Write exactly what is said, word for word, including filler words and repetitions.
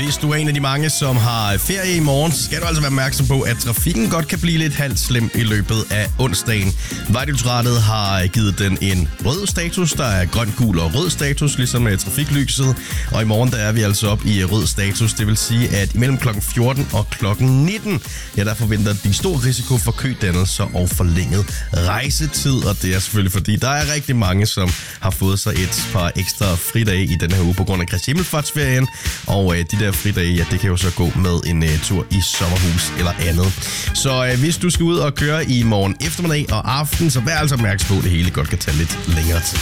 Hvis du er en af de mange, som har ferie i morgen, så skal du altså være opmærksom på, at trafikken godt kan blive lidt halvt slem i løbet af onsdagen. Vejdirektoratet har givet den en rød status. Der er grøn, gul og rød status, ligesom med trafiklyset. Og i morgen der er vi altså op i rød status. Det vil sige, at imellem klokken fjorten og klokken nitten, ja, der forventer de stor risiko for kødannelser og forlænget rejsetid. Og det er selvfølgelig, fordi der er rigtig mange, som har fået sig et par ekstra fridage i denne her uge på grund af Kristi Himmelfartsferien. Og øh, de der fridage, ja, det kan jo så gå med en øh, tur i sommerhus eller andet. Så øh, hvis du skal ud og køre i morgen eftermiddag og aften, så vær altså opmærksom på, at det hele godt kan tage lidt længere tid.